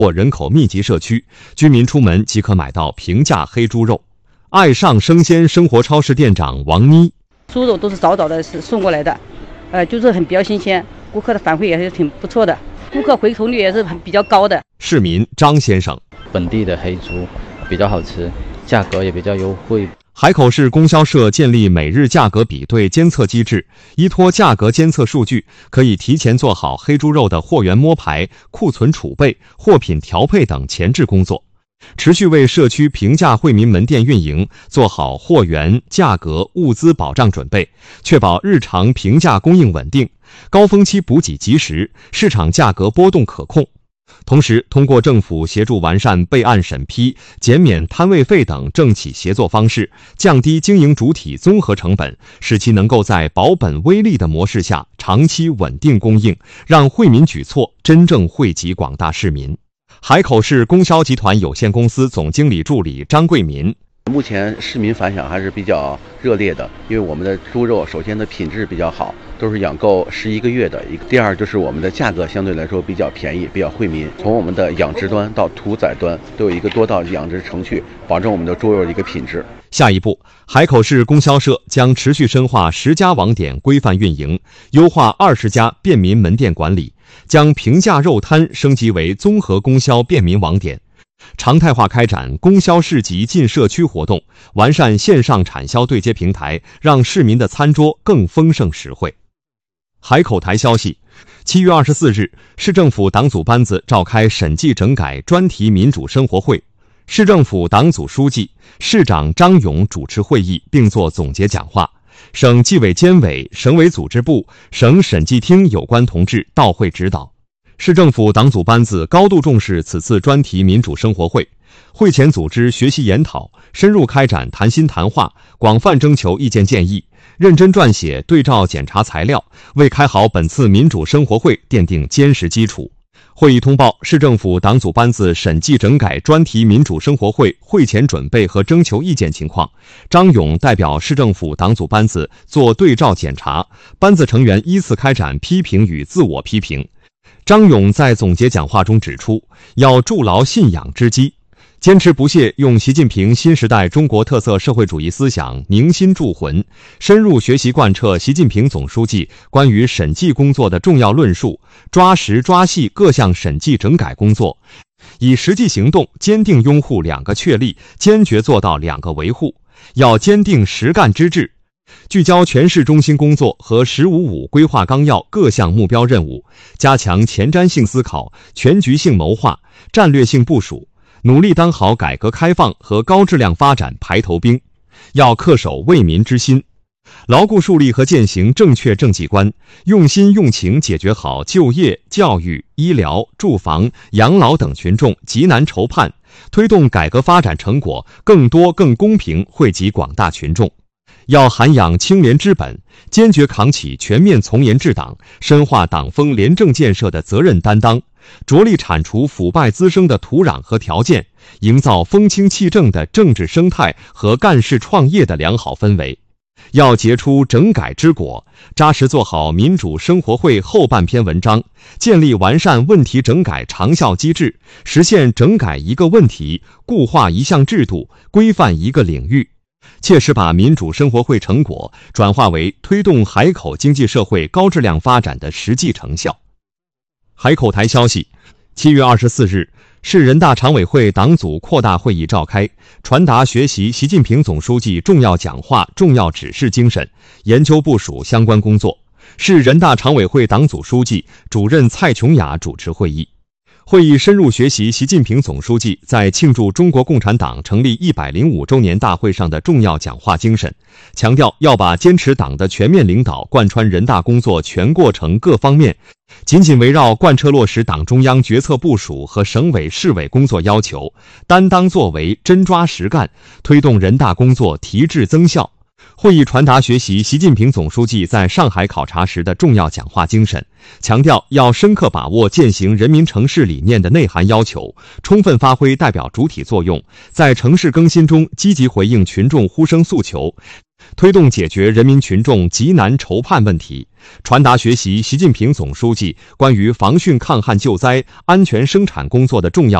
或人口密集社区，居民出门即可买到平价黑猪肉。爱上生鲜生活超市店长王妮： 猪肉都是早早的送过来的，就是比较新鲜，顾客的反馈也是挺不错的，顾客回头率也是比较高的。 市民张先生： 本地的黑猪比较好吃，价格也比较优惠。 海口市供销社建立每日价格比对监测机制，依托价格监测数据，可以提前做好黑猪肉的货源摸排、库存储备、货品调配等前置工作，持续为社区平价惠民门店运营做好货源、价格、物资保障准备，确保日常平价供应稳定，高峰期补给及时，市场价格波动可控。同时，通过政府协助完善备案审批、减免摊位费等政企协作方式，降低经营主体综合成本，使其能够在保本微利的模式下长期稳定供应，让惠民举措真正惠及广大市民。海口市供销集团有限公司总经理助理张桂民： 目前市民反响还是比较热烈的，因为我们的猪肉首先的品质比较好，都是养购11个月的一个。第二就是我们的价格相对来说比较便宜，比较惠民。从我们的养殖端到屠宰端都有一个多道养殖程序，保证我们的猪肉的一个品质。 下一步，海口市供销社将持续深化10家网点规范运营，优化20家便民门店管理，将平价肉摊升级为综合供销便民网点，常态化开展供销市集进社区活动，完善线上产销对接平台，让市民的餐桌更丰盛实惠。海口台消息，7月24日，市政府党组班子召开审计整改专题民主生活会，市政府党组书记、市长张勇主持会议并作总结讲话，省纪委监委、省委组织部、省审计厅有关同志到会指导。市政府党组班子高度重视此次专题民主生活会，会前组织学习研讨，深入开展谈心谈话，广泛征求意见建议，认真撰写对照检查材料，为开好本次民主生活会奠定坚实基础。会议通报市政府党组班子审计整改专题民主生活会会前准备和征求意见情况，张勇代表市政府党组班子做对照检查，班子成员依次开展批评与自我批评。张勇在总结讲话中指出，要筑牢信仰之基，坚持不懈用习近平新时代中国特色社会主义思想凝心铸魂，深入学习贯彻习近平总书记关于审计工作的重要论述，抓实抓细各项审计整改工作，以实际行动坚定拥护2个确立，坚决做到2个维护，要坚定实干之志，聚焦全市中心工作和“15+5”规划纲要各项目标任务，加强前瞻性思考、全局性谋划、战略性部署，努力当好改革开放和高质量发展排头兵，要恪守为民之心，牢固树立和践行正确政绩观，用心用情解决好就业、教育、医疗、住房、养老等群众急难愁盼，推动改革发展成果更多更公平惠及广大群众。要涵养清廉之本，坚决扛起全面从严治党、深化党风廉政建设的责任担当，着力铲除腐败滋生的土壤和条件，营造风清气正的政治生态和干事创业的良好氛围。要结出整改之果，扎实做好民主生活会后半篇文章，建立完善问题整改长效机制，实现整改一个问题、固化一项制度、规范一个领域，切实把民主生活会成果转化为推动海口经济社会高质量发展的实际成效。海口台消息，7月24日，市人大常委会党组扩大会议召开，传达学习习近平总书记重要讲话、重要指示精神，研究部署相关工作。市人大常委会党组书记、主任蔡琼雅主持会议。会议深入学习习近平总书记在庆祝中国共产党成立105周年大会上的重要讲话精神，强调要把坚持党的全面领导贯穿人大工作全过程各方面，紧紧围绕贯彻落实党中央决策部署和省委市委工作要求，担当作为，真抓实干，推动人大工作提质增效。会议传达学习习近平总书记在上海考察时的重要讲话精神，强调要深刻把握践行人民城市理念的内涵要求，充分发挥代表主体作用，在城市更新中积极回应群众呼声诉求，推动解决人民群众急难愁盼问题， 传达学习习近平总书记关于防汛抗旱救灾、安全生产工作的重要